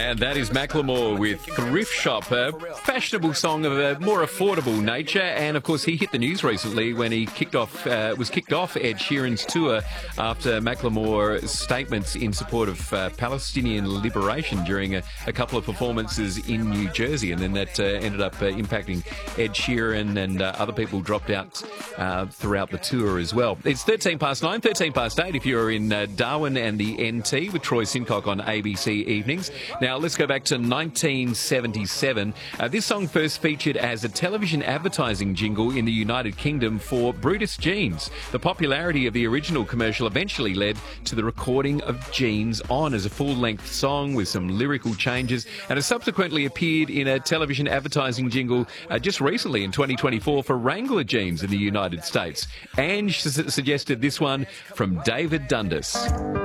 And that is Macklemore with Thrift Shop, a fashionable song of a more affordable nature. And of course, he hit the news recently when he was kicked off Ed Sheeran's tour after Macklemore's statements in support of Palestinian liberation during a couple of performances in New Jersey. And then that ended up impacting Ed Sheeran, and other people dropped out throughout the tour as well. It's 13 past 9, 13 past 8 if you're in Darwin and the NT with Troy Sincock on ABC Evenings. Now, let's go back to 1977. This song first featured as a television advertising jingle in the United Kingdom for Brutus Jeans. The popularity of the original commercial eventually led to the recording of Jeans On as a full-length song with some lyrical changes, and has subsequently appeared in a television advertising jingle just recently in 2024 for Wrangler Jeans in the United States. Ange suggested this one from David Dundas.